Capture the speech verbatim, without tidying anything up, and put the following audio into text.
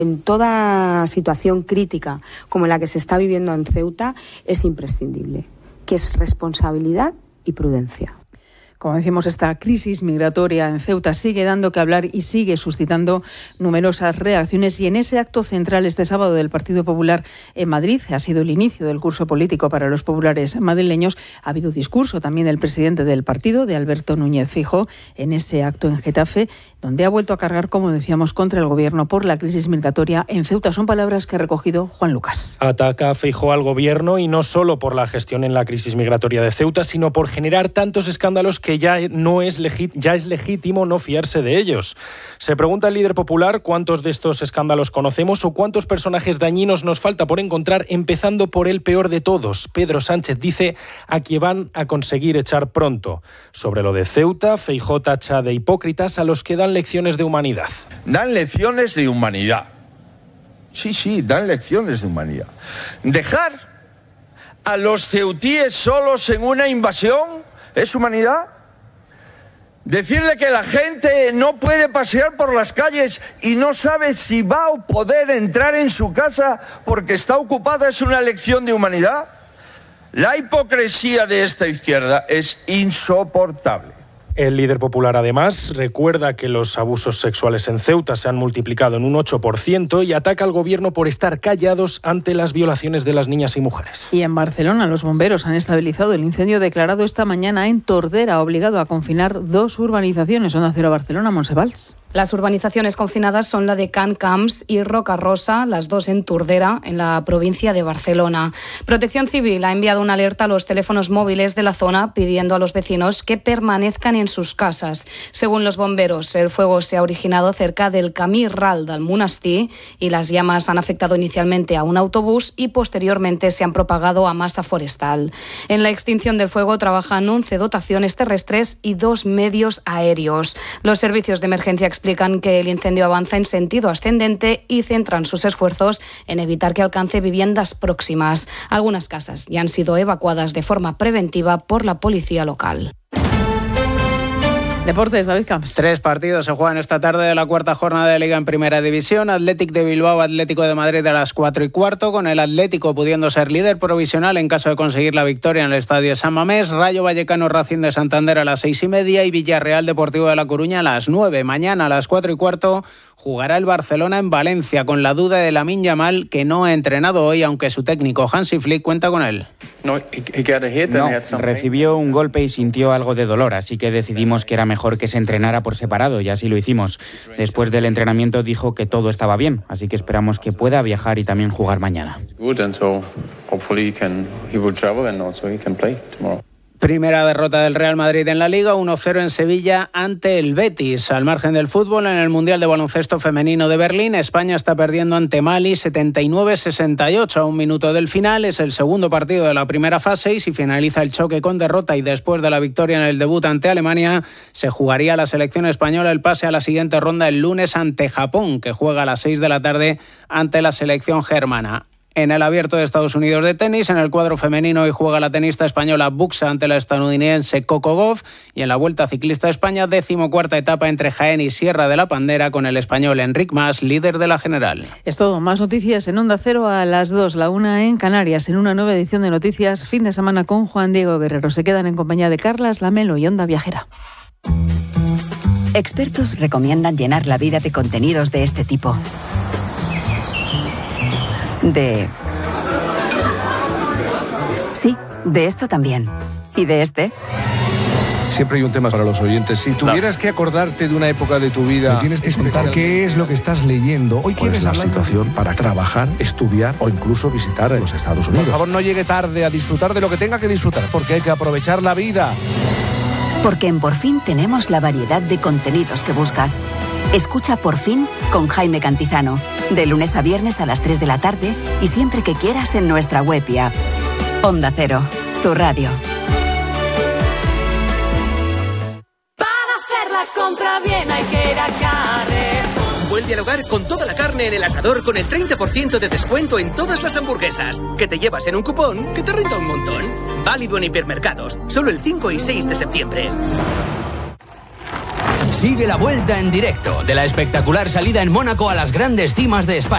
En toda situación crítica como la que se está viviendo en Ceuta es imprescindible, que es responsabilidad y prudencia. Como decimos, esta crisis migratoria en Ceuta sigue dando que hablar y sigue suscitando numerosas reacciones. Y en ese acto central este sábado del Partido Popular en Madrid, ha sido el inicio del curso político para los populares madrileños, ha habido discurso también del presidente del partido, de Alberto Núñez Feijóo, en ese acto en Getafe, donde ha vuelto a cargar, como decíamos, contra el gobierno por la crisis migratoria en Ceuta. Son palabras que ha recogido Juan Lucas. Ataca a Feijóo al gobierno y no solo por la gestión en la crisis migratoria de Ceuta, sino por generar tantos escándalos que ya no es legit- ya es legítimo no fiarse de ellos. Se pregunta el líder popular cuántos de estos escándalos conocemos o cuántos personajes dañinos nos falta por encontrar, empezando por el peor de todos. Pedro Sánchez dice a quien van a conseguir echar pronto. Sobre lo de Ceuta, Feijóo tacha de hipócritas a los que dan lecciones de humanidad. Dan lecciones de humanidad. Sí, sí, dan lecciones de humanidad. Dejar a los ceutíes solos en una invasión es humanidad. Decirle que la gente no puede pasear por las calles y no sabe si va a poder entrar en su casa porque está ocupada es una lección de humanidad. La hipocresía de esta izquierda es insoportable. El líder popular, además, recuerda que los abusos sexuales en Ceuta se han multiplicado en un ocho por ciento y ataca al gobierno por estar callados ante las violaciones de las niñas y mujeres. Y en Barcelona, los bomberos han estabilizado el incendio declarado esta mañana en Tordera, obligado a confinar dos urbanizaciones. Onda Cero Barcelona, Montse Valls. Las urbanizaciones confinadas son la de Can Camps y Roca Rosa, las dos en Tordera, en la provincia de Barcelona. Protección Civil ha enviado una alerta a los teléfonos móviles de la zona pidiendo a los vecinos que permanezcan en sus casas. Según los bomberos, el fuego se ha originado cerca del Camí Ral del Monestir y las llamas han afectado inicialmente a un autobús y posteriormente se han propagado a masa forestal. En la extinción del fuego trabajan once dotaciones terrestres y dos medios aéreos. Los servicios de emergencia explican que el incendio avanza en sentido ascendente y centran sus esfuerzos en evitar que alcance viviendas próximas. Algunas casas ya han sido evacuadas de forma preventiva por la policía local. Deportes, David Camps. Tres partidos se juegan esta tarde de la cuarta jornada de Liga en Primera División. Athletic de Bilbao, Atlético de Madrid a las cuatro y cuarto, con el Atlético pudiendo ser líder provisional en caso de conseguir la victoria en el Estadio San Mamés. Rayo Vallecano Racing de Santander a las seis y media y Villarreal Deportivo de La Coruña a las nueve. Mañana a las cuatro y cuarto jugará el Barcelona en Valencia, con la duda de Lamine Yamal, que no ha entrenado hoy, aunque su técnico Hansi Flick cuenta con él. No, recibió un golpe y sintió algo de dolor, así que decidimos que era mejor que se entrenara por separado y así lo hicimos. Después del entrenamiento dijo que todo estaba bien, así que esperamos que pueda viajar y también jugar mañana. Primera derrota del Real Madrid en la Liga, uno cero en Sevilla ante el Betis. Al margen del fútbol, en el Mundial de Baloncesto Femenino de Berlín, España está perdiendo ante Mali setenta y nueve a sesenta y ocho a un minuto del final. Es el segundo partido de la primera fase y si finaliza el choque con derrota y después de la victoria en el debut ante Alemania, se jugaría la selección española el pase a la siguiente ronda el lunes ante Japón, que juega a las seis de la tarde ante la selección germana. En el Abierto de Estados Unidos de tenis, en el cuadro femenino, hoy juega la tenista española Buxa ante la estadounidense Coco Gauff, y en la Vuelta Ciclista de España, decimocuarta etapa entre Jaén y Sierra de la Pandera, con el español Enric Mas, líder de la general. Es todo. Más noticias en Onda Cero a las dos, la una en Canarias, en una nueva edición de Noticias Fin de Semana con Juan Diego Guerrero. Se quedan en compañía de Carlas Lamelo y Onda Viajera. Expertos recomiendan llenar la vida de contenidos de este tipo. De... Sí, de esto también. ¿Y de este? Siempre hay un tema para los oyentes. Si tuvieras que acordarte de una época de tu vida... Me tienes que explicar qué es lo que estás leyendo. Hoy quieres la hablar situación de... para trabajar, estudiar o incluso visitar los Estados Unidos. Por favor, no llegue tarde a disfrutar de lo que tenga que disfrutar, porque hay que aprovechar la vida. Porque en Por Fin tenemos la variedad de contenidos que buscas. Escucha Por Fin con Jaime Cantizano, de lunes a viernes a las tres de la tarde y siempre que quieras en nuestra web y app. Onda Cero, tu radio. Para hacer la compra bien hay que ir a Carrefour. Vuelve al hogar con toda la carne en el asador con el treinta por ciento de descuento en todas las hamburguesas, que te llevas en un cupón que te renta un montón. Válido en hipermercados, solo el cinco y seis de septiembre. Sigue la vuelta en directo de la espectacular salida en Mónaco a las grandes cimas de España.